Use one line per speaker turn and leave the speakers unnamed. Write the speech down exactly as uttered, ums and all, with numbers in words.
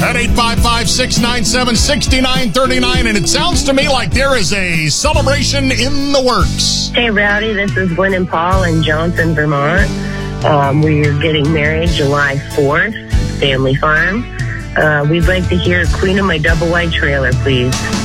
at eight five five, six nine seven, six nine three nine. And it sounds to me like there is a celebration in the works.
Hey, Rowdy, this is Gwen and Paul in Johnson, Vermont. Um, we're getting married July fourth, Family Farm. Uh, we'd like to hear Queen of My Double Wide Trailer, please.